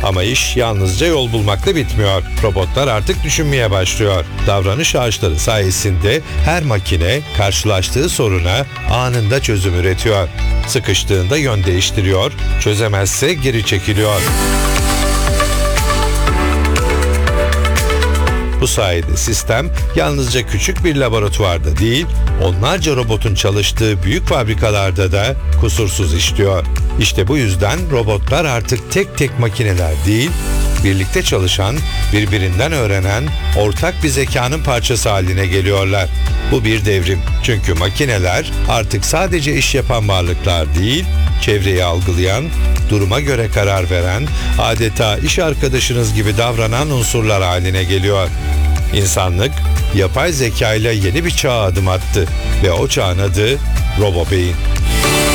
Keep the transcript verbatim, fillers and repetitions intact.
Ama iş yalnızca yol bulmakla bitmiyor. Robotlar artık düşünmeye başlıyor. Davranış ağaçları sayesinde her makine karşılaştığı soruna anında çözüm üretiyor. Sıkıştığında yön değiştiriyor, çözemezse geri çekiliyor. Bu sayede sistem yalnızca küçük bir laboratuvarda değil, onlarca robotun çalıştığı büyük fabrikalarda da kusursuz işliyor. İşte bu yüzden robotlar artık tek tek makineler değil, birlikte çalışan, birbirinden öğrenen ortak bir zekanın parçası haline geliyorlar. Bu bir devrim. Çünkü makineler artık sadece iş yapan varlıklar değil, çevreyi algılayan, duruma göre karar veren, adeta iş arkadaşınız gibi davranan unsurlar haline geliyor. İnsanlık, yapay zeka ile yeni bir çağa adım attı ve o çağın adı RoboBeyin.